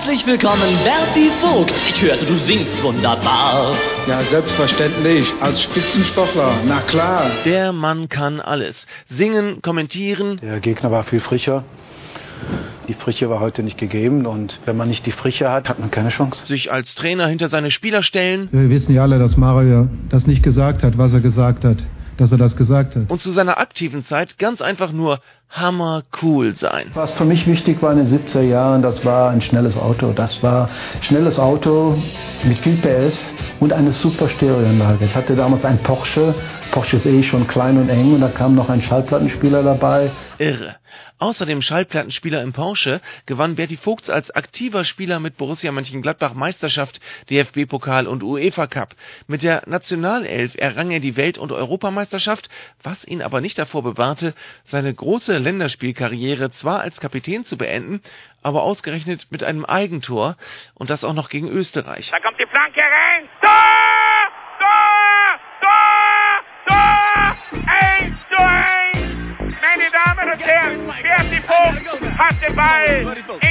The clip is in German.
Herzlich willkommen, Berti Vogt. Ich hörte, du singst wunderbar. Ja, selbstverständlich. Als Spitzensportler, na klar. Der Mann kann alles. Singen, kommentieren. Der Gegner war viel frischer. Die Frische war heute nicht gegeben und wenn man nicht die Frische hat, hat man keine Chance. Sich als Trainer hinter seine Spieler stellen. Wir wissen ja alle, dass Mario das nicht gesagt hat, was er gesagt hat. Dass er das gesagt hat. Und zu seiner aktiven Zeit ganz einfach nur hammercool sein. Was für mich wichtig war in den 70er Jahren, das war ein schnelles Auto. Das war ein schnelles Auto mit viel PS und eine super Stereoanlage. Ich hatte damals einen Porsche. Porsche ist schon klein und eng und da kam noch ein Schallplattenspieler dabei. Irre. Außer dem Schallplattenspieler im Porsche gewann Berti Vogts als aktiver Spieler mit Borussia Mönchengladbach Meisterschaft, DFB-Pokal und UEFA-Cup. Mit der Nationalelf errang er die Welt- und Europameisterschaft, was ihn aber nicht davor bewahrte, seine große Länderspielkarriere zwar als Kapitän zu beenden, aber ausgerechnet mit einem Eigentor und das auch noch gegen Österreich. Da kommt die Flanke rein. Tor! Tor! Tor! Tor! 1:1! Meine Damen und Herren, Berti Vogt hat den Ball.